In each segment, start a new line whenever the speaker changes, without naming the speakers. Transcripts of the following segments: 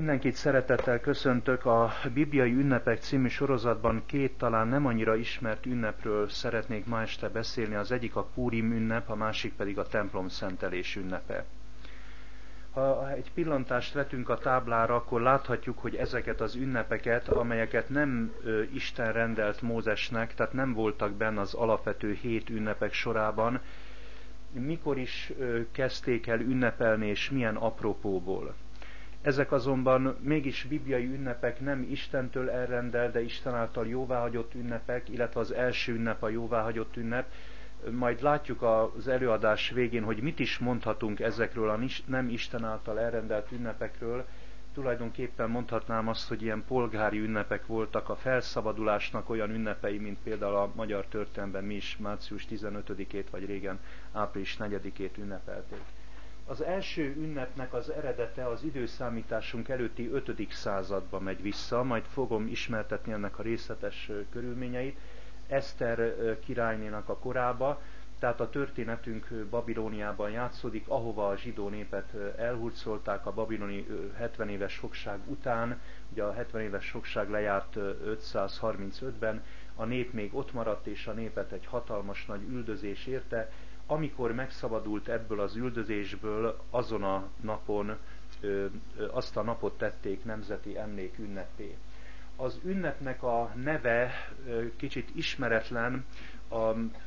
Mindenkit szeretettel köszöntök. A Bibliai Ünnepek című sorozatban két talán nem annyira ismert ünnepről szeretnék ma este beszélni. Az egyik a Púrim ünnep, a másik pedig a templom szentelés ünnepe. Ha egy pillantást vetünk a táblára, akkor láthatjuk, hogy ezeket az ünnepeket, amelyeket nem Isten rendelt Mózesnek, tehát nem voltak benne az alapvető 7 ünnepek sorában, mikor is kezdték el ünnepelni és milyen apropóból. Ezek azonban mégis bibliai ünnepek, nem Istentől elrendelt, de Isten által jóváhagyott ünnepek, illetve az első ünnep a jóváhagyott ünnep. Majd látjuk az előadás végén, hogy mit is mondhatunk ezekről a nem Isten által elrendelt ünnepekről. Tulajdonképpen mondhatnám azt, hogy ilyen polgári ünnepek voltak, a felszabadulásnak olyan ünnepei, mint például a magyar történelemben mi is március 15-ét, vagy régen április 4-ét ünnepelték. Az első ünnepnek az eredete az időszámításunk előtti 5. századba megy vissza, majd fogom ismertetni ennek a részletes körülményeit, Eszter királynénak a korába, tehát a történetünk Babilóniában játszódik, ahova a zsidó népet elhurcolták a babiloni 70 éves fogság után. Ugye a 70 éves fogság lejárt 535-ben, a nép még ott maradt, és a népet egy hatalmas nagy üldözés érte. Amikor megszabadult ebből az üldözésből, azon a napon, azt a napot tették nemzeti emlék ünnepé. Az ünnepnek a neve kicsit ismeretlen, a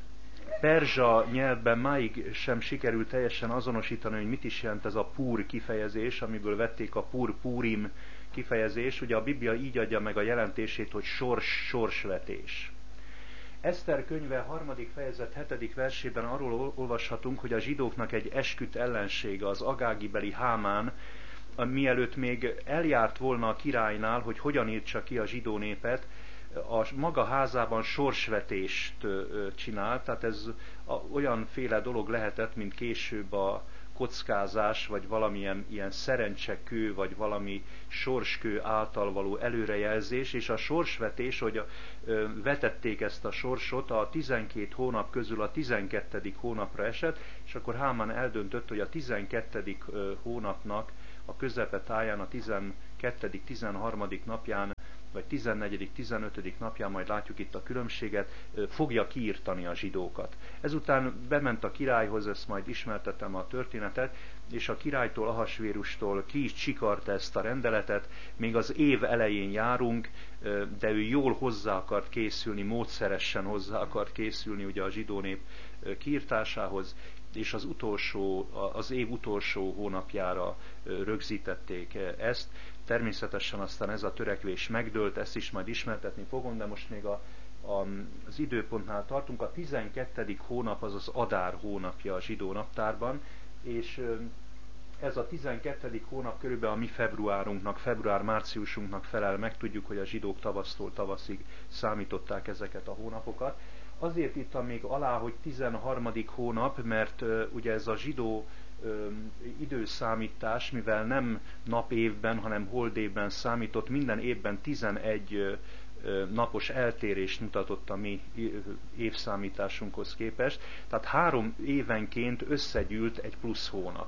perzsa nyelvben máig sem sikerült teljesen azonosítani, hogy mit is jelent ez a púr kifejezés, amiből vették a púrim kifejezés. Ugye a Biblia így adja meg a jelentését, hogy sorsvetés. Eszter könyve 3. fejezet 7. versében arról olvashatunk, hogy a zsidóknak egy esküdt ellensége, az agágibeli Hámán, mielőtt még eljárt volna a királynál, hogy hogyan írtsa ki a zsidó népet, a maga házában sorsvetést csinált, tehát ez olyanféle dolog lehetett, mint később a kockázás, vagy valamilyen ilyen szerencsekő, vagy valami sorskő által való előrejelzés, és a sorsvetés, hogy vetették ezt a sorsot, a 12 hónap közül a 12. hónapra esett, és akkor Hámán eldöntött, hogy a 12. hónapnak a közepetáján, a 12., 13. napján, vagy 14., 15. napján, majd látjuk itt a különbséget, fogja kiírtani a zsidókat. Ezután bement a királyhoz, ezt majd ismertetem a történetet, és a királytól, Ahasvérustól ki is csikarta ezt a rendeletet. Még az év elején járunk, de ő jól hozzá akart készülni, módszeresen hozzá akart készülni ugye a zsidó nép kiírtásához, és az év utolsó hónapjára rögzítették ezt. Természetesen aztán ez a törekvés megdőlt, ezt is majd ismertetni fogom, de most még az időpontnál tartunk. A 12. hónap az az Adár hónapja a zsidó naptárban, és ez a 12. hónap körülbelül a mi februárunknak, február-márciusunknak felel meg. Tudjuk, hogy a zsidók tavasztól tavaszig számították ezeket a hónapokat. Azért írtam még alá, hogy 13. hónap, mert ugye ez a zsidó időszámítás, mivel nem napévben, hanem holdévben számított, minden évben 11 napos eltérést mutatott a mi évszámításunkhoz képest, tehát 3 évenként összegyűlt egy plusz hónap.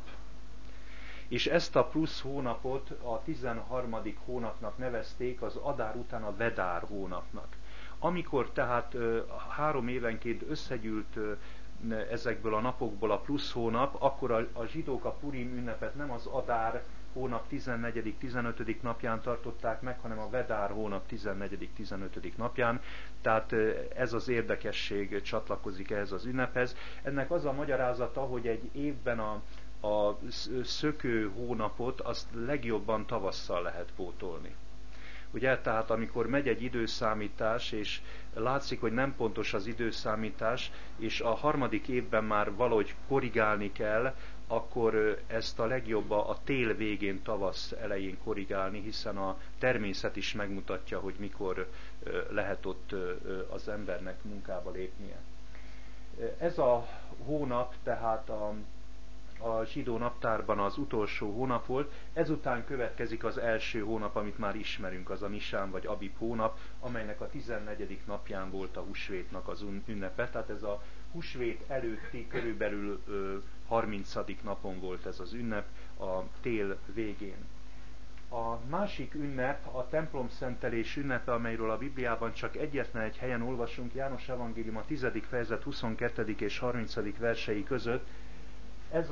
És ezt a plusz hónapot a 13. hónapnak nevezték, az Adár után a Vedár hónapnak. Amikor tehát 3 évenként összegyűlt ezekből a napokból a plusz hónap, akkor a zsidók a Purim ünnepet nem az Adár hónap 14., 15. napján tartották meg, hanem a Vedár hónap 14., 15. napján. Tehát ez az érdekesség csatlakozik ehhez az ünnephez. Ennek az a magyarázata, hogy egy évben a szökő hónapot azt legjobban tavasszal lehet pótolni. Ugye, tehát amikor megy egy időszámítás, és látszik, hogy nem pontos az időszámítás, és a 3. évben már valahogy korrigálni kell, akkor ezt a legjobb a tél végén, tavasz elején korrigálni, hiszen a természet is megmutatja, hogy mikor lehet ott az embernek munkába lépnie. Ez a hónap tehát a zsidó naptárban az utolsó hónap volt, ezután következik az első hónap, amit már ismerünk, az a Nisán vagy Abib hónap, amelynek a 14. napján volt a húsvétnak az ünnepe, tehát ez a húsvét előtti körülbelül 30. napon volt ez az ünnep, a tél végén. A másik ünnep a templomszentelés ünnepe, amelyről a Bibliában csak egyetlen egy helyen olvasunk, János Evangélium a 10. fejezet 22. és 30. versei között. Ez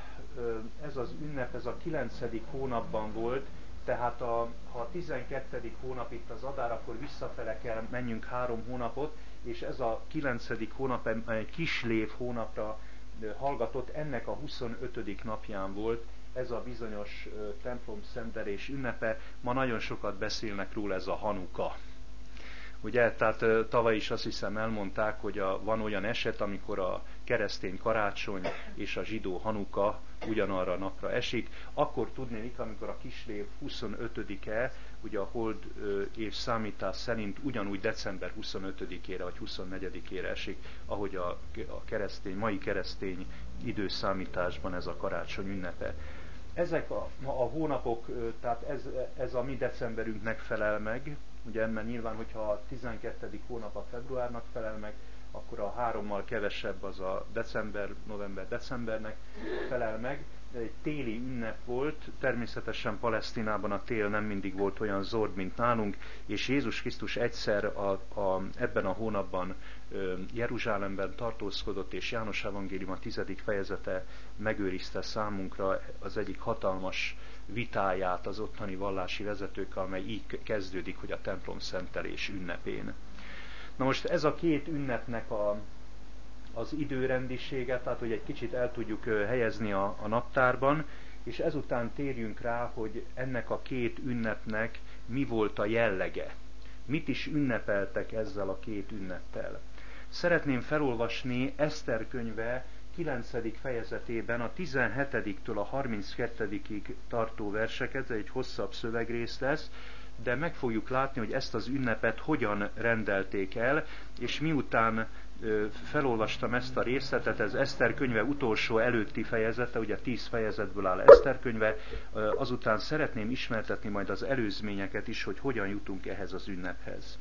az ünnep, ez a 9. hónapban volt, tehát ha a 12. hónap itt az Adár, akkor visszafele kell menjünk 3 hónapot, és ez a 9. hónap egy Kislév hónapra hallgatott, ennek a 25. napján volt ez a bizonyos templomszentelés ünnepe. Ma nagyon sokat beszélnek róla, ez a Hanuka. Ugye, tehát tavaly is azt hiszem elmondták, hogy van olyan eset, amikor a keresztény karácsony és a zsidó Hanuka ugyanarra a napra esik. Akkor tudnék, amikor a Kislév 25-e, ugye a hold év számítás szerint ugyanúgy december 25-ére vagy 24-ére esik, ahogy a mai keresztény időszámításban ez a karácsony ünnepe. Ezek a hónapok, tehát ez a mi decemberünknek felel meg, ugye, mert nyilván, hogyha a 12. hónap a februárnak felel meg, akkor a 3-mal kevesebb az a november-decembernek felel meg. Egy téli ünnep volt, természetesen Palesztinában a tél nem mindig volt olyan zord, mint nálunk, és Jézus Krisztus egyszer ebben a hónapban Jeruzsálemben tartózkodott, és János Evangélium a 10. fejezete megőrizte számunkra az egyik hatalmas vitáját az ottani vallási vezetőkkel, amely így kezdődik, hogy a templomszentelés ünnepén. Na most ez a két ünnepnek az időrendisége, tehát hogy egy kicsit el tudjuk helyezni a naptárban, és ezután térjünk rá, hogy ennek a két ünnepnek mi volt a jellege. Mit is ünnepeltek ezzel a két ünneptel. Szeretném felolvasni Eszter könyve 9. fejezetében a 17-től a 32-ig tartó verseket, egy hosszabb szövegrész lesz, de meg fogjuk látni, hogy ezt az ünnepet hogyan rendelték el, és miután felolvastam ezt a részletet, ez Eszter könyve utolsó előtti fejezete, ugye 10 fejezetből áll Eszter könyve, azután szeretném ismertetni majd az előzményeket is, hogy hogyan jutunk ehhez az ünnephez.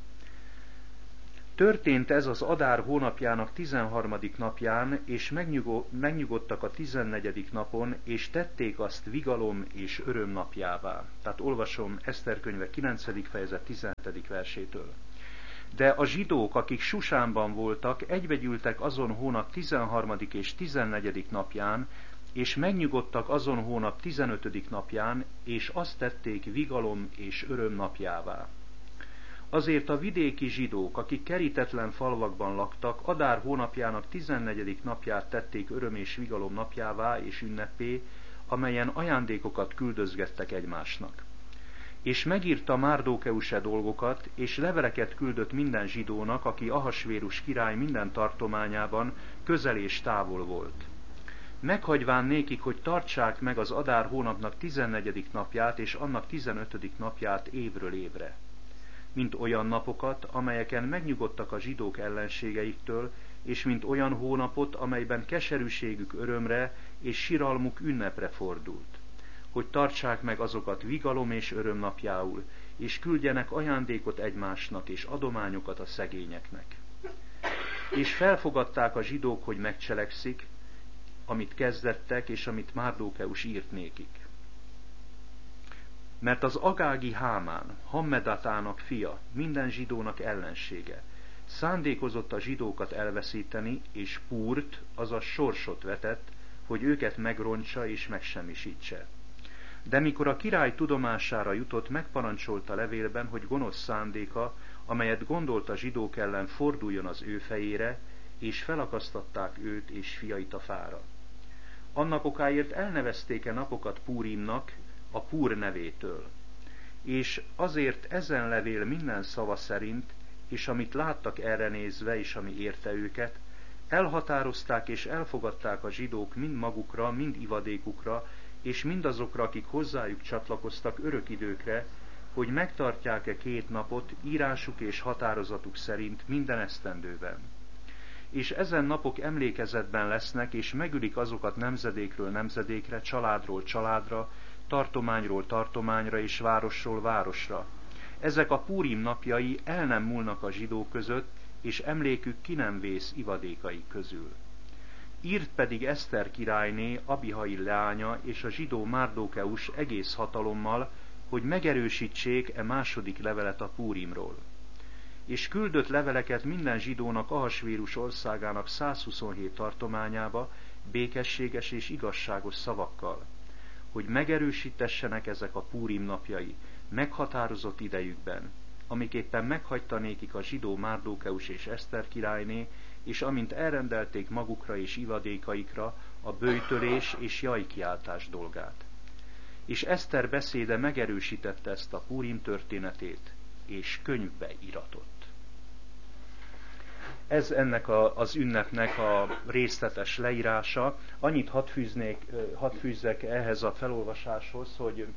Történt ez az Adár hónapjának 13. napján, és megnyugodtak a 14. napon, és tették azt vigalom és öröm napjává. Tehát olvasom Eszter könyve 9. fejezet 17. versétől. De a zsidók, akik Susánban voltak, egybegyűltek azon hónap 13. és 14. napján, és megnyugodtak azon hónap 15. napján, és azt tették vigalom és öröm napjává. Azért a vidéki zsidók, akik kerítetlen falvakban laktak, Adár hónapjának 14. napját tették öröm és vigalom napjává és ünnepé, amelyen ajándékokat küldözgettek egymásnak. És megírta Márdókeus dolgokat, és leveleket küldött minden zsidónak, aki Ahasvérus király minden tartományában közel és távol volt. Meghagyván nékik, hogy tartsák meg az Adár hónapnak 14. napját és annak 15. napját évről évre, mint olyan napokat, amelyeken megnyugodtak a zsidók ellenségeiktől, és mint olyan hónapot, amelyben keserűségük örömre és siralmuk ünnepre fordult, hogy tartsák meg azokat vigalom és öröm napjául, és küldjenek ajándékot egymásnak és adományokat a szegényeknek. És felfogadták a zsidók, hogy megcselekszik, amit kezdettek, és amit Márdókeus írt nékik. Mert az agági Hámán, Hammedatának fia, minden zsidónak ellensége, szándékozott a zsidókat elveszíteni, és Púrt, azaz sorsot vetett, hogy őket megrontsa és megsemmisítse. De mikor a király tudomására jutott, megparancsolta levélben, hogy gonosz szándéka, amelyet gondolt a zsidók ellen, forduljon az ő fejére, és felakasztatták őt és fiait a fára. Annak okáért elnevezték napokat Púrimnak, a Púr nevétől. És azért ezen levél minden szava szerint, és amit láttak erre nézve, és ami érte őket, elhatározták és elfogadták a zsidók mind magukra, mind ivadékukra, és mindazokra, akik hozzájuk csatlakoztak örök időkre, hogy megtartják-e 2 napot írásuk és határozatuk szerint minden esztendőben. És ezen napok emlékezetben lesznek, és megülik azokat nemzedékről nemzedékre, családról családra, tartományról tartományra és városról városra. Ezek a Púrim napjai el nem múlnak a zsidók között, és emlékük ki nem vész ivadékai közül. Írt pedig Eszter királyné, Abihail leánya és a zsidó Márdókeus egész hatalommal, hogy megerősítsék második levelet a Púrimról. És küldött leveleket minden zsidónak Ahasvérus országának 127 tartományába, békességes és igazságos szavakkal, hogy megerősítessenek ezek a Púrim napjai, meghatározott idejükben, amiképpen meghagyta nékik a zsidó Márdókeus és Eszter királyné, és amint elrendelték magukra és ivadékaikra a böjtölés és jajkiáltás dolgát. És Eszter beszéde megerősítette ezt a Púrim történetét, és könyvbe iratott. Ez ennek az ünnepnek a részletes leírása. Annyit hadd fűzzek ehhez a felolvasáshoz, hogy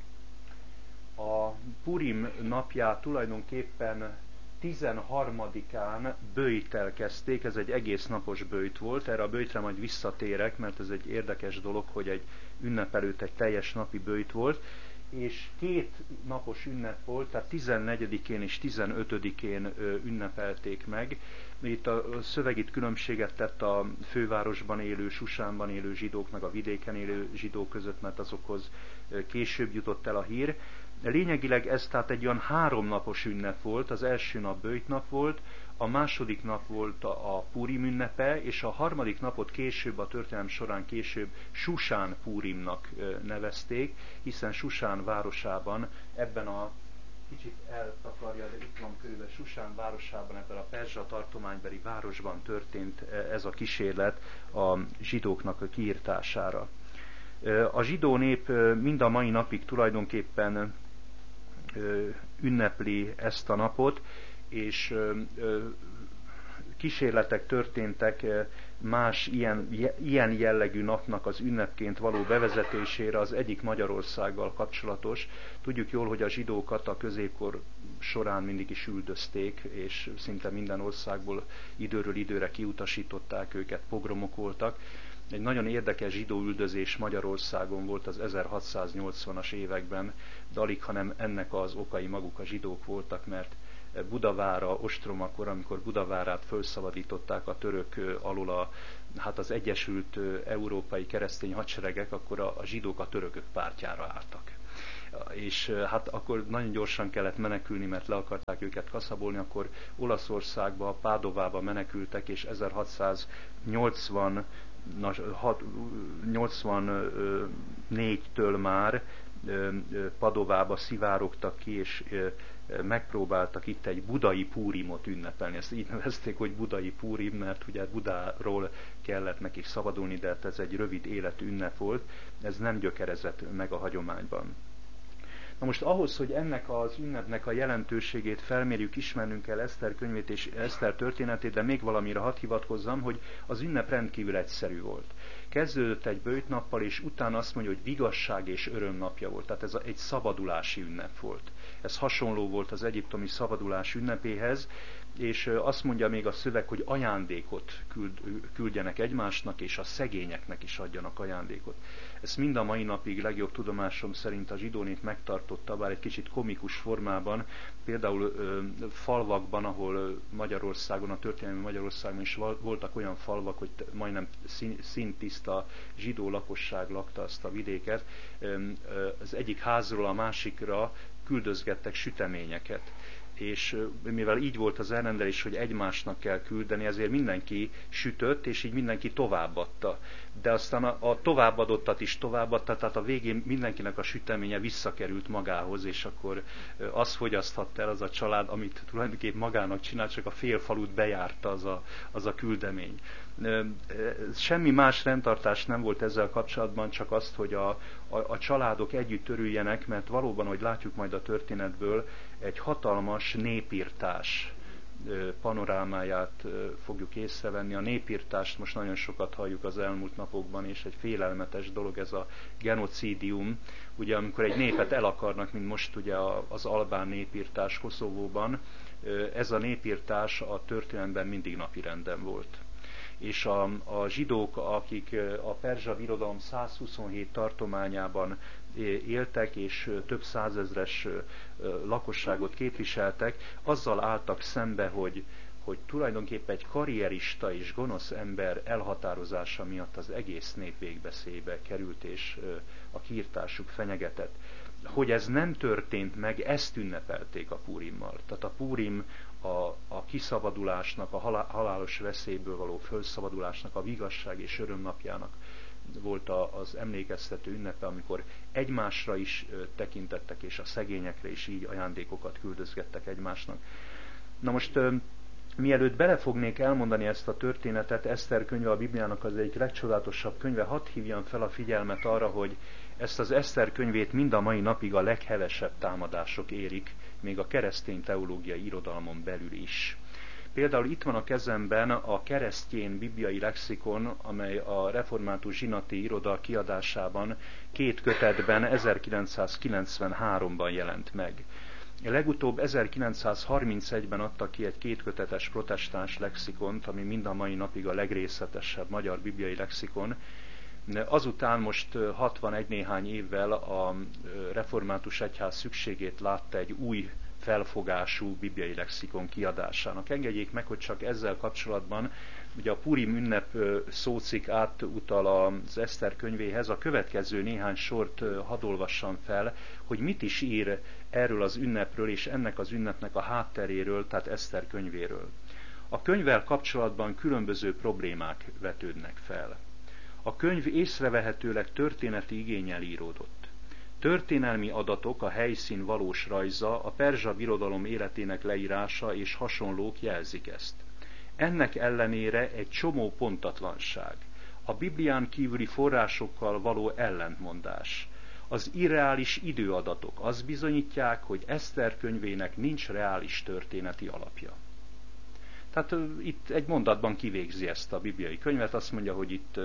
a Purim napját tulajdonképpen 13-án böjttel kezdték, ez egy egész napos böjt volt, erre a böjtre majd visszatérek, mert ez egy érdekes dolog, hogy egy ünnep előtt egy teljes napi böjt volt, és 2 napos ünnep volt, tehát 14-én és 15-én ünnepelték meg. Itt a szöveg itt különbséget tett a fővárosban élő, Susánban élő zsidók, meg a vidéken élő zsidók között, mert azokhoz később jutott el a hír. Lényegileg ez tehát egy olyan 3 napos ünnep volt, az első nap böjtnap volt, a második nap volt a Púrim ünnepe, és a harmadik napot később, a történelem során később Susán Púrimnak nevezték, hiszen Susán városában, ebben a kicsit eltakarja, de itt van körülbelül Susán városában, ebben a perzsa tartománybeli városban történt ez a kísérlet a zsidóknak a kiirtására. A zsidó nép mind a mai napig tulajdonképpen ünnepli ezt a napot, és kísérletek történtek más ilyen jellegű napnak az ünnepként való bevezetésére, az egyik Magyarországgal kapcsolatos. Tudjuk jól, hogy a zsidókat a középkor során mindig is üldözték, és szinte minden országból időről időre kiutasították őket, pogromok voltak. Egy nagyon érdekes zsidó üldözés Magyarországon volt az 1680-as években, de alig, hanem ennek az okai maguk a zsidók voltak, mert Budavára, ostromakor, amikor Budavárát felszabadították a török alól az Egyesült Európai Keresztény Hadseregek, akkor a zsidók a törökök pártjára álltak. És hát akkor nagyon gyorsan kellett menekülni, mert le akarták őket kaszabolni, akkor Olaszországba, Pádovába menekültek, és 1684-től már Padovába szivárogtak ki, és megpróbáltak itt egy budai Púrimot ünnepelni. Ezt így nevezték, hogy budai Púrim, mert ugye Budáról kellett nekik szabadulni, de hát ez egy rövid életű ünnep volt, ez nem gyökerezett meg a hagyományban. Na most ahhoz, hogy ennek az ünnepnek a jelentőségét felmérjük, ismernünk kell Eszter könyvét és Eszter történetét, de még valamire hadd hivatkozzam, hogy az ünnep rendkívül egyszerű volt. Kezdődött egy böjtnappal, és utána azt mondja, hogy vigasság és öröm napja volt. Tehát ez egy szabadulási ünnep volt. Ez hasonló volt az egyiptomi szabadulás ünnepéhez, és azt mondja még a szöveg, hogy ajándékot küldjenek egymásnak, és a szegényeknek is adjanak ajándékot. Ezt mind a mai napig legjobb tudomásom szerint a zsidó nép megtartotta, bár egy kicsit komikus formában, például falvakban, ahol Magyarországon, a történelmi Magyarországon is voltak olyan falvak, hogy majdnem színtiszta zsidó lakosság lakta azt a vidéket, az egyik házról a másikra küldözgettek süteményeket. És mivel így volt az elrendelés, hogy egymásnak kell küldeni, ezért mindenki sütött, és így mindenki továbbadta. De aztán a továbbadottat is továbbadta, tehát a végén mindenkinek a süteménye visszakerült magához, és akkor azt fogyaszthatta el az a család, amit tulajdonképpen magának csinált, csak a fél falut bejárta az a küldemény. Semmi más rendtartás nem volt ezzel kapcsolatban, csak azt, hogy a családok együtt örüljenek, mert valóban, hogy látjuk majd a történetből, egy hatalmas népirtás panorámáját fogjuk észrevenni. A népirtást most nagyon sokat halljuk az elmúlt napokban, és egy félelmetes dolog ez a genocidium, ugye amikor egy népet el akarnak, mint most ugye az albán népirtás Koszovóban, ez a népirtás a történelemben mindig napirenden volt. És a zsidók, akik a perzsa birodalom 127 tartományában éltek, és több százezres lakosságot képviseltek, azzal álltak szembe, hogy tulajdonképpen egy karrierista és gonosz ember elhatározása miatt az egész nép végveszélybe került, és a kiirtásuk fenyegetett. Hogy ez nem történt meg, ezt ünnepelték a Púrimmal. Tehát a Púrim a kiszabadulásnak, a halálos veszélyből való fölszabadulásnak, a vigasság és öröm napjának volt az emlékeztető ünnepe, amikor egymásra is tekintettek, és a szegényekre is így ajándékokat küldözgettek egymásnak. Na most, mielőtt belefognék elmondani ezt a történetet, Eszter könyve a Bibliának az egyik legcsodálatosabb könyve, hadd hívjam fel a figyelmet arra, hogy ezt az Eszter könyvét mind a mai napig a leghevesebb támadások érik, még a keresztény teológiai irodalmon belül is. Például itt van a kezemben a Keresztjén bibliai lexikon, amely a református zsinati iroda kiadásában 2 kötetben 1993-ban jelent meg. Legutóbb 1931-ben adtak ki egy 2 kötetes protestáns lexikont, ami mind a mai napig a legrészletesebb magyar bibliai lexikon. Azután most 61 néhány évvel a református egyház szükségét látta egy új felfogású bibliai lexikon kiadásának. Engedjék meg, hogy csak ezzel kapcsolatban, ugye a Purim ünnep szócikk átutal az Eszter könyvéhez, a következő néhány sort hadd olvassam fel, hogy mit is ír erről az ünnepről és ennek az ünnepnek a hátteréről, tehát Eszter könyvéről. A könyvvel kapcsolatban különböző problémák vetődnek fel. A könyv észrevehetőleg történeti igénnyel íródott. Történelmi adatok, a helyszín valós rajza, a perzsa birodalom életének leírása és hasonlók jelzik ezt. Ennek ellenére egy csomó pontatlanság, a Biblián kívüli forrásokkal való ellentmondás, az irreális időadatok azt bizonyítják, hogy Eszter könyvének nincs reális történeti alapja. Tehát itt egy mondatban kivégzi ezt a bibliai könyvet, azt mondja, hogy itt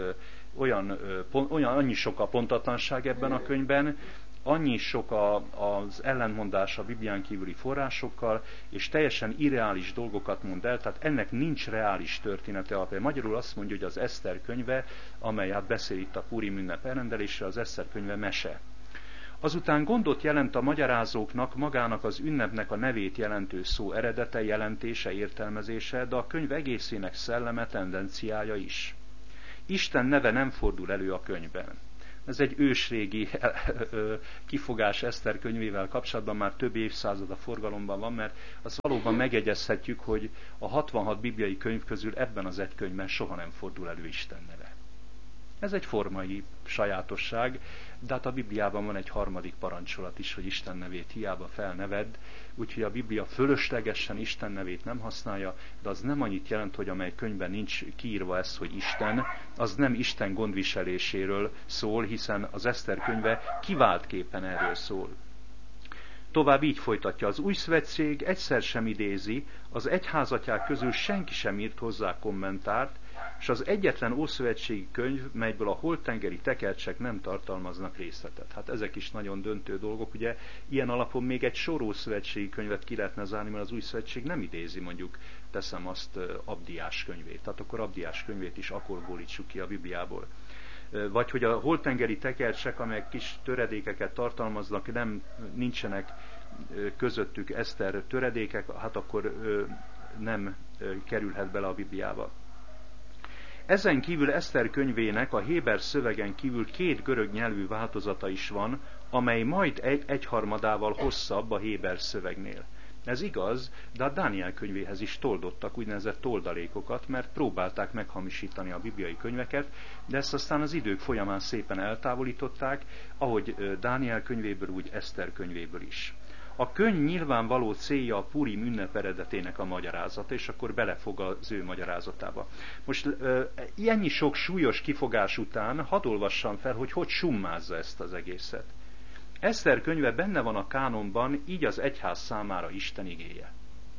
annyi sok a pontatlanság ebben a könyvben, annyi sok az ellentmondás a Biblián kívüli forrásokkal, és teljesen irreális dolgokat mond el, tehát ennek nincs reális története alapja. Magyarul azt mondja, hogy az Eszter könyve, amely beszél itt a Purim ünnep elrendelésre, az Eszter könyve mese. Azután gondot jelent a magyarázóknak magának az ünnepnek a nevét jelentő szó eredete, jelentése, értelmezése, de a könyv egészének szelleme, tendenciája is. Isten neve nem fordul elő a könyvben. Ez egy ősrégi kifogás Eszter könyvével kapcsolatban, már több évszázad a forgalomban van, mert azt valóban megegyezhetjük, hogy a 66 bibliai könyv közül ebben az egy könyvben soha nem fordul elő Isten neve. Ez egy formai sajátosság, de hát a Bibliában van egy harmadik parancsolat is, hogy Isten nevét hiába felnevedd, úgyhogy a Biblia fölöslegesen Isten nevét nem használja, de az nem annyit jelent, hogy amely könyvben nincs kiírva ez, hogy Isten, az nem Isten gondviseléséről szól, hiszen az Eszter könyve kiváltképpen erről szól. Tovább így folytatja, az új szövetség egyszer sem idézi, az egyházatják közül senki sem írt hozzá kommentárt, és az egyetlen ószövetségi könyv, melyből a holttengeri tekercsek nem tartalmaznak részletet. Hát ezek is nagyon döntő dolgok, ugye ilyen alapon még egy sor ószövetségi könyvet ki lehetne zárni, mert az új szövetség nem idézi, mondjuk teszem azt, Abdiás könyvét. Tehát akkor Abdiás könyvét is akkor bólítsuk ki a Bibliából. Vagy hogy a holttengeri tekercsek, amelyek kis töredékeket tartalmaznak, nincsenek közöttük Eszter töredékek, hát akkor nem kerülhet bele a Bibliába. Ezen kívül Eszter könyvének a héber szövegen kívül 2 görög nyelvű változata is van, amely majd egyharmadával hosszabb a héber szövegnél. Ez igaz, de a Dániel könyvéhez is toldottak úgynevezett toldalékokat, mert próbálták meghamisítani a bibliai könyveket, de ezt aztán az idők folyamán szépen eltávolították, ahogy Dániel könyvéből, úgy Eszter könyvéből is. A könyv nyilvánvaló célja a Purim ünnep eredetének a magyarázata, és akkor belefog az ő magyarázatába. Most ennyi sok súlyos kifogás után hadd olvassam fel, hogy summázza ezt az egészet. Eszter könyve benne van a kánonban, így az egyház számára Isten igéje.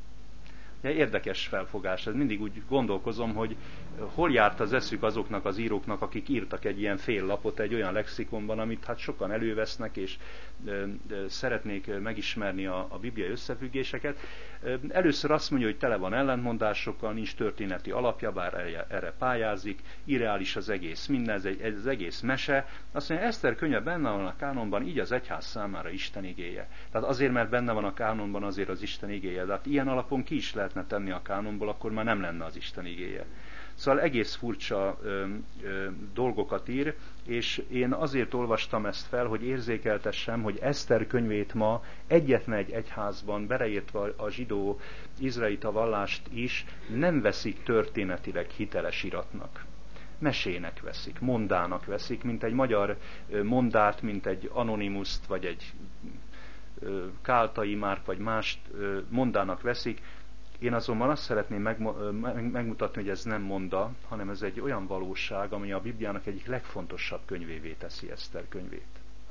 Érdekes felfogás, ez mindig úgy gondolkozom, hogy hol járt az eszük azoknak az íróknak, akik írtak egy ilyen fél lapot egy olyan lexikonban, amit hát sokan elővesznek, és szeretnék megismerni a bibliai összefüggéseket. Először azt mondja, hogy tele van ellentmondásokkal, nincs történeti alapja, bár erre pályázik, irreális az egész minden, ez az egész mese. Azt mondja, Eszter könyve benne van a kánonban, így az egyház számára Isten igéje. Tehát azért, mert benne van a kánonban, azért az Isten igéje. De hát ilyen alapon ki is lehet lehetne tenni a kánonból, akkor már nem lenne az Isten igéje. Szóval egész furcsa dolgokat ír, és én azért olvastam ezt fel, hogy érzékeltessem, hogy Eszter könyvét ma egyetlen egy egyházban, beleértve a zsidó izraelita vallást is, nem veszik történetileg hiteles iratnak. Mesének veszik, mondának veszik, mint egy magyar mondát, mint egy anonimuszt, vagy egy Káltai Márk, vagy mást mondának veszik. Én azonban azt szeretném megmutatni, hogy ez nem monda, hanem ez egy olyan valóság, ami a Bibliának egyik legfontosabb könyvévé teszi, Eszter könyvét.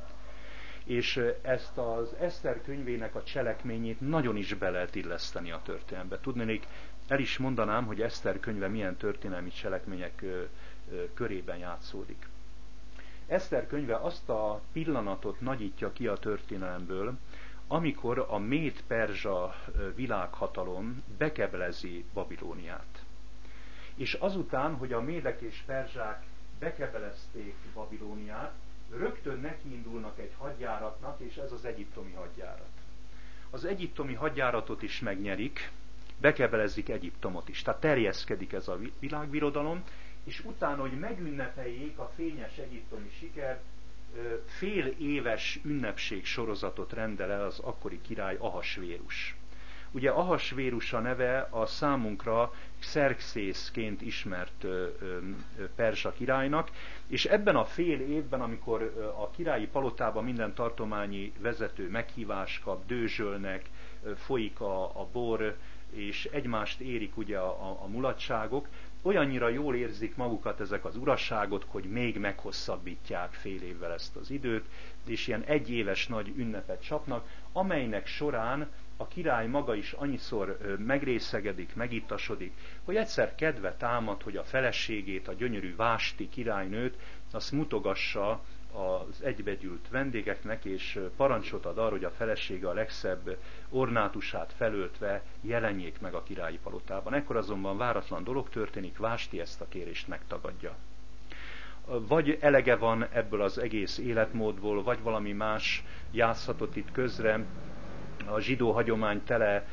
És ezt az Eszter könyvének a cselekményét nagyon is be lehet illeszteni a történelembe. Tudnék, el is mondanám, hogy Eszter könyve milyen történelmi cselekmények körében játszódik. Eszter könyve azt a pillanatot nagyítja ki a történelemből, amikor a méd-perzsa világhatalom bekebelezi Babilóniát. És azután, hogy a médek és perzsák bekebelezték Babilóniát, rögtön nekiindulnak egy hadjáratnak, és ez az egyiptomi hadjárat. Az egyiptomi hadjáratot is megnyerik, bekebelezik Egyiptomot is. Tehát terjeszkedik ez a világbirodalom, és utána, hogy megünnepeljék a fényes egyiptomi sikert, fél éves ünnepség sorozatot rendel el az akkori király Ahasvérus. Ugye Ahasvérus a neve a számunkra Xerxészként ismert perzsa királynak, és ebben a fél évben, amikor a királyi palotában minden tartományi vezető meghívást kap, dőzsölnek, folyik a bor, és egymást érik ugye a mulatságok, olyannyira jól érzik magukat ezek az urasságok, hogy még meghosszabbítják fél évvel ezt az időt, és ilyen egyéves nagy ünnepet csapnak, amelynek során a király maga is annyiszor megrészegedik, megittasodik, hogy egyszer kedve támad, hogy a feleségét, a gyönyörű Vásti királynőt, azt mutogassa az egybegyűlt vendégeknek, és parancsot ad arra, hogy a felesége a legszebb ornátusát felöltve jelenjék meg a királyi palotában. Ekkor azonban váratlan dolog történik, Vásti ezt a kérést megtagadja. Vagy elege van ebből az egész életmódból, vagy valami más játszhatott itt közre, a zsidó hagyomány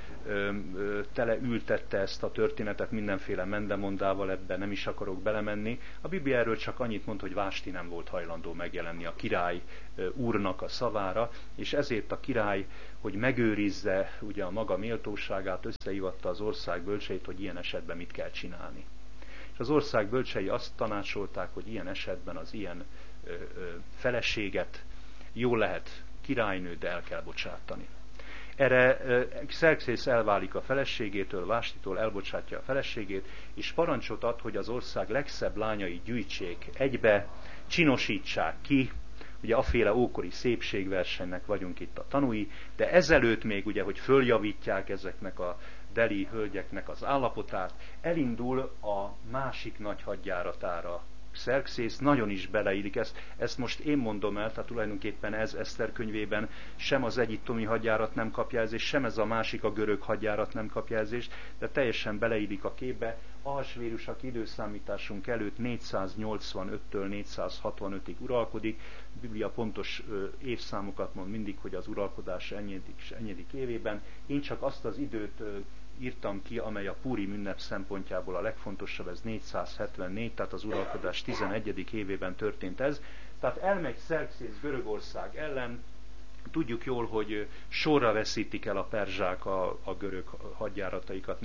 tele ültette ezt a történetet mindenféle mendemondával, ebben nem is akarok belemenni. A Biblia erről csak annyit mond, hogy Vásti nem volt hajlandó megjelenni a király úrnak a szavára, és ezért a király, hogy megőrizze ugye a maga méltóságát, összehívatta az ország bölcseit, hogy ilyen esetben mit kell csinálni. És az ország bölcsei azt tanácsolták, hogy ilyen esetben az ilyen feleséget jól lehet királynőt, de el kell bocsátani. Erre Xerxész elválik a feleségétől, Vástitól elbocsátja a feleségét, és parancsot ad, hogy az ország legszebb lányai gyűjtsék egybe, csinosítsák ki, ugye aféle ókori szépségversenynek vagyunk itt a tanúi, de ezelőtt még ugye, hogy följavítják ezeknek a deli hölgyeknek az állapotát, elindul a másik nagy hadjáratára Xerxész, nagyon is beleillik ezt most én mondom el, tehát tulajdonképpen ez Eszter könyvében sem az egyiptomi hadjárat nem kap jelzést, sem ez a másik, a görög hadjárat nem kap jelzést, de teljesen beleillik a képbe. Ahasvérus, aki időszámításunk előtt 485-től 465-ig uralkodik, a Biblia pontos évszámokat mond mindig, hogy az uralkodás ennyedik évében. Én csak azt az időt írtam ki, amely a Púrim ünnep szempontjából a legfontosabb, ez 474, tehát az uralkodás 11. évében történt ez. Tehát elmegy Xerxész Görögország ellen, tudjuk jól, hogy sorra veszítik el a perzsák a görög hadjárataikat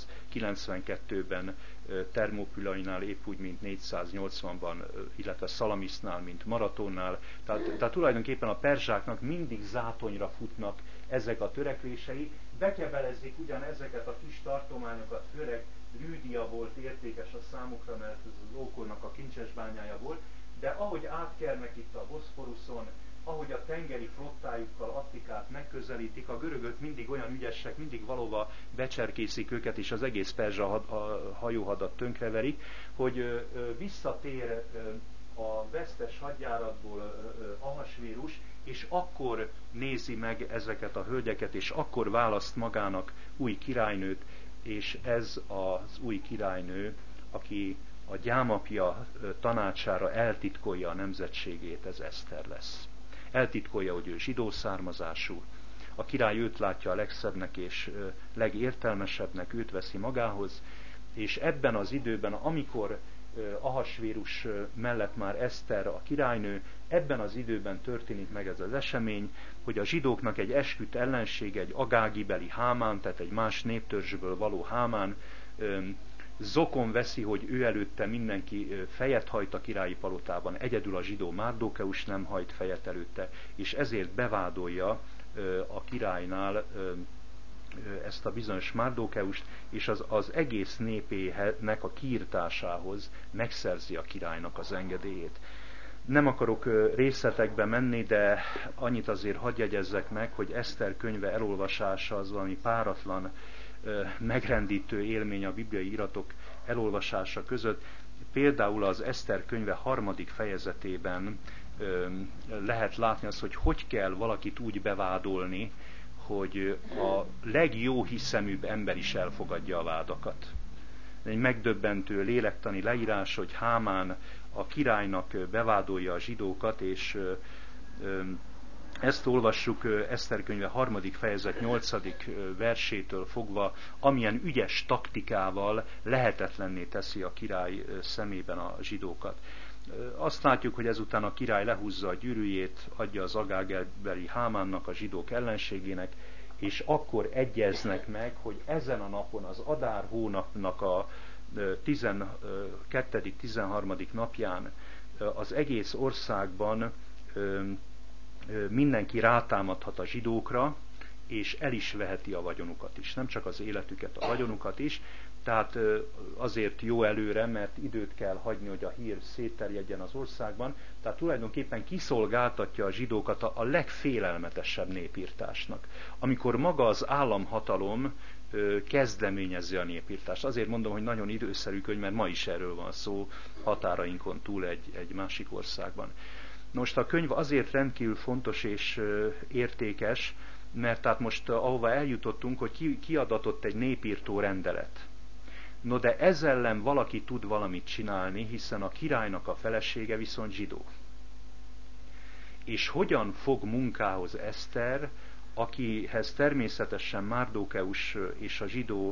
492-ben Termopülainál, épp úgy, mint 480-ban, illetve Szalamisznál, mint Maratonnál. Tehát tulajdonképpen a perzsáknak mindig zátonyra futnak ezek a törekvései, bekebelezik ugyan ezeket a kis tartományokat, főleg Lűdia volt értékes a számukra, mert ez az ókornak a kincsesbányája volt, de ahogy átkernek itt a Boszporuszon, ahogy a tengeri flottájukkal Attikát megközelítik, a görögök mindig olyan ügyesek, mindig valóban becserkészik őket, és az egész perzsa hajóhadat tönkreverik, hogy visszatér a vesztes hadjáratból Ahasvérus, és akkor nézi meg ezeket a hölgyeket, és akkor választ magának új királynőt, és ez az új királynő, aki a gyámapja tanácsára eltitkolja a nemzetségét, ez Eszter lesz. Eltitkolja, hogy ő zsidó származású, A király őt látja a legszebbnek és legértelmesebbnek, őt veszi magához, és ebben az időben, amikor Ahasvérus mellett már Eszter a királynő, ebben az időben történik meg ez az esemény, hogy a zsidóknak egy esküdt ellensége, egy agágibeli Hámán, tehát egy más néptörzsből való Hámán, zokon veszi, hogy ő előtte mindenki fejet hajt a királyi palotában, egyedül a zsidó Márdókeus nem hajt fejet előtte, és ezért bevádolja a királynál ezt a bizonyos Márdókeust, és az egész népének a kiirtásához megszerzi a királynak az engedélyét. Nem akarok részletekbe menni, de annyit azért hadd jegyezzek meg, hogy Eszter könyve elolvasása az valami páratlan, megrendítő élmény a bibliai iratok elolvasása között. Például az Eszter könyve 3. fejezetében lehet látni azt, hogy kell valakit úgy bevádolni, hogy a legjó hiszeműbb ember is elfogadja a vádakat. Egy megdöbbentő lélektani leírás, hogy Hámán a királynak bevádolja a zsidókat, és ezt olvassuk Eszter könyve 3. fejezet 8. versétől fogva, amilyen ügyes taktikával lehetetlenné teszi a király szemében a zsidókat. Azt látjuk, hogy ezután a király lehúzza a gyűrűjét, adja az agágbeli Hámánnak, a zsidók ellenségének, és akkor egyeznek meg, hogy ezen a napon, az Adár hónapnak a 12.-13. napján az egész országban mindenki rátámadhat a zsidókra, és el is veheti a vagyonukat is. Nem csak az életüket, a vagyonukat is. Tehát azért jó előre, mert időt kell hagyni, hogy a hír szétterjedjen az országban. Tehát tulajdonképpen kiszolgáltatja a zsidókat a legfélelmetesebb népirtásnak. Amikor maga az államhatalom kezdeményezi a népirtást. Azért mondom, hogy nagyon időszerű könyv, mert ma is erről van szó, határainkon túl egy másik országban. Most a könyv azért rendkívül fontos és értékes, mert tehát most ahova eljutottunk, hogy kiadatott egy népírtó rendelet. No de ezzel ellen valaki tud valamit csinálni, hiszen a királynak a felesége viszont zsidó. És hogyan fog munkához Eszter, akihez természetesen Márdókeus és a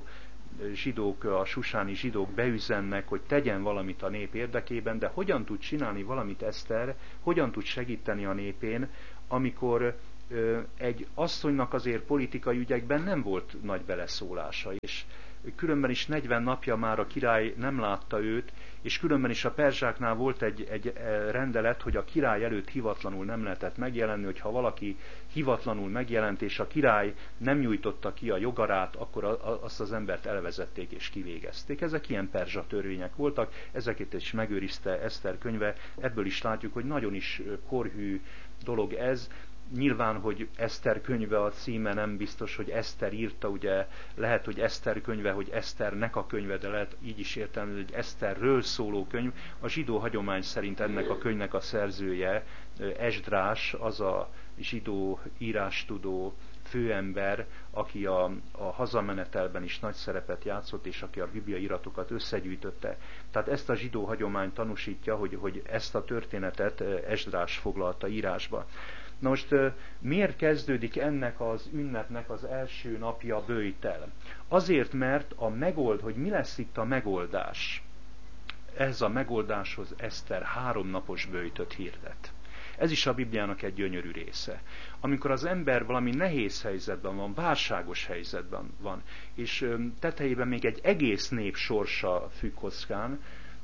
zsidók, a susáni zsidók beüzennek, hogy tegyen valamit a nép érdekében, de hogyan tud csinálni valamit Eszter, hogyan tud segíteni a népén, amikor egy asszonynak azért politikai ügyekben nem volt nagy beleszólása, és különben is 40 napja már a király nem látta őt, és különben is a perzsáknál volt egy rendelet, hogy a király előtt hivatlanul nem lehetett megjelenni, hogyha valaki hivatlanul megjelent, és a király nem nyújtotta ki a jogarát, akkor azt az embert elvezették és kivégezték. Ezek ilyen perzsa törvények voltak, ezeket is megőrizte Eszter könyve, ebből is látjuk, hogy nagyon is korhű dolog ez. Nyilván, hogy Eszter könyve a címe, nem biztos, hogy Eszter írta, ugye lehet, hogy Eszter könyve, hogy Eszternek a könyve, de lehet így is értelmezni, hogy Eszterről szóló könyv. A zsidó hagyomány szerint ennek a könyvnek a szerzője Esdrás, az a zsidó írástudó főember, aki a hazamenetelben is nagy szerepet játszott, és aki a bibliai iratokat összegyűjtötte. Tehát ezt a zsidó hagyomány tanúsítja, hogy ezt a történetet Esdrás foglalta írásba. Na most miért kezdődik ennek az ünnepnek az első napja böjtel? Azért, mert hogy mi lesz itt a megoldás. Ez a megoldáshoz Eszter 3 napos böjtöt hirdet. Ez is a Bibliának egy gyönyörű része. Amikor az ember valami nehéz helyzetben van, válságos helyzetben van, és tetejében még egy egész nép sorsa függ kockán,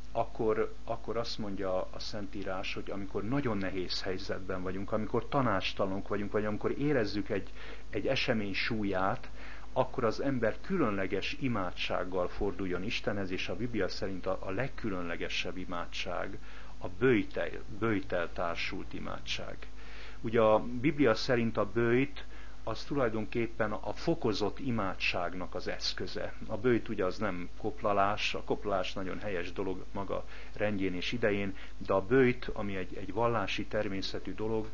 akkor azt mondja a Szentírás, hogy amikor nagyon nehéz helyzetben vagyunk, amikor tanácstalanok vagyunk, vagy amikor érezzük egy esemény súlyát, akkor az ember különleges imádsággal forduljon Istenhez, és a Biblia szerint a legkülönlegesebb imádság a böjtel társult imádság. Ugye a Biblia szerint a böjt az tulajdonképpen a fokozott imádságnak az eszköze. A böjt ugye az nem koplalás, a koplalás nagyon helyes dolog maga rendjén és idején, de a böjt, ami egy vallási természetű dolog,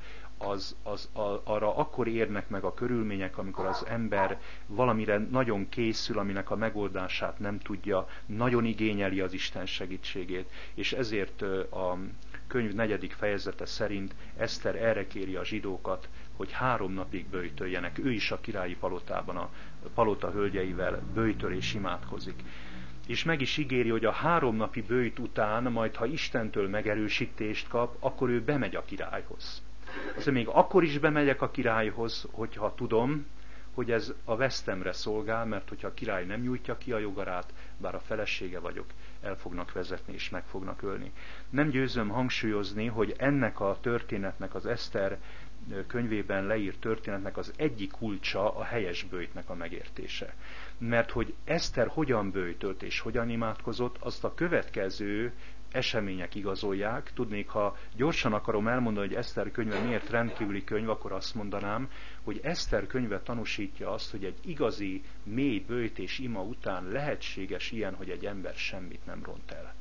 arra akkor érnek meg a körülmények, amikor az ember valamire nagyon készül, aminek a megoldását nem tudja, nagyon igényeli az Isten segítségét, és ezért a könyv 4. fejezete szerint Eszter erre kéri a zsidókat, hogy 3 napig böjtöljenek. Ő is a királyi palotában, a palota hölgyeivel böjtöl és imádkozik. És meg is ígéri, hogy a 3 napi böjt után, majd ha Istentől megerősítést kap, akkor ő bemegy a királyhoz. Azért még akkor is bemegyek a királyhoz, hogyha tudom, hogy ez a vesztemre szolgál, mert hogyha a király nem nyújtja ki a jogarát, bár a felesége vagyok, el fognak vezetni és meg fognak ölni. Nem győzöm hangsúlyozni, hogy ennek a történetnek, az Eszter könyvében leírt történetnek az egyik kulcsa a helyes böjtnek a megértése. Mert hogy Eszter hogyan böjtölt és hogyan imádkozott, azt a következő események igazolják. Tudnék, ha gyorsan akarom elmondani, hogy Eszter könyve miért rendkívüli könyv, akkor azt mondanám, hogy Eszter könyve tanúsítja azt, hogy egy igazi, mély böjt és ima után lehetséges ilyen, hogy egy ember semmit nem ront el.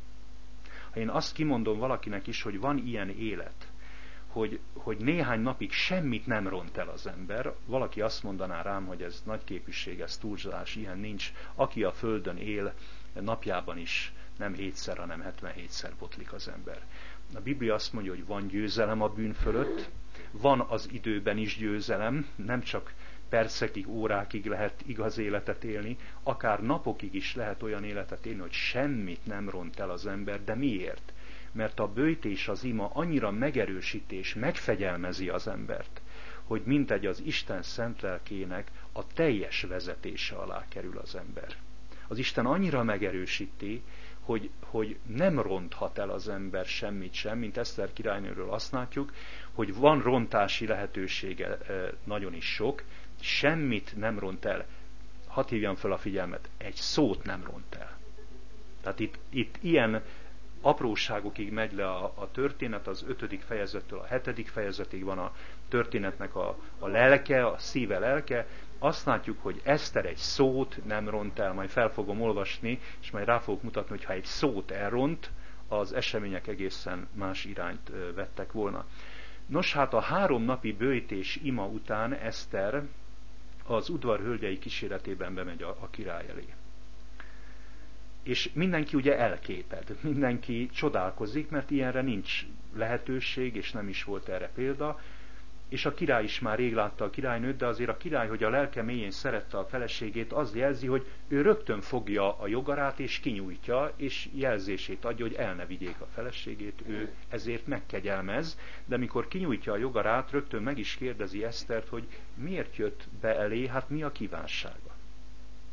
Ha én azt kimondom valakinek is, hogy van ilyen élet, hogy néhány napig semmit nem ront el az ember, valaki azt mondaná rám, hogy ez nagy képűség, ez túlzás, ilyen nincs. Aki a földön él, napjában is nem 7-szer, hanem 77-szer botlik az ember. A Biblia azt mondja, hogy van győzelem a bűn fölött, van az időben is győzelem, nem csak percekig, órákig lehet igaz életet élni, akár napokig is lehet olyan életet élni, hogy semmit nem ront el az ember, de miért? Mert a böjt és az ima annyira megerősíti és megfegyelmezi az embert, hogy mintegy az Isten szent lelkének a teljes vezetése alá kerül az ember. Az Isten annyira megerősíti, hogy nem ronthat el az ember semmit sem, mint Eszter királynőről azt látjuk, hogy van rontási lehetősége nagyon is sok, semmit nem ront el. Hadd hívjam fel a figyelmet, egy szót nem ront el. Tehát itt ilyen apróságokig megy le a történet, az 5. fejezettől a 7. fejezetig van a történetnek a lelke, a szíve lelke. Azt látjuk, hogy Eszter egy szót nem ront el, majd fel fogom olvasni, és majd rá fogok mutatni, hogy ha egy szót elront, az események egészen más irányt vettek volna. Nos, hát a 3 napi böjt és ima után Eszter az udvar hölgyei kíséretében bemegy a király elé. És mindenki ugye elképed, mindenki csodálkozik, mert ilyenre nincs lehetőség, és nem is volt erre példa, és a király is már rég látta a királynőt, de azért a király, hogy a lelke mélyén szerette a feleségét, az jelzi, hogy ő rögtön fogja a jogarát, és kinyújtja, és jelzését adja, hogy el ne vigyék a feleségét, ő ezért megkegyelmez, de mikor kinyújtja a jogarát, rögtön meg is kérdezi Esztert, hogy miért jött be elé, hát mi a kívánsága.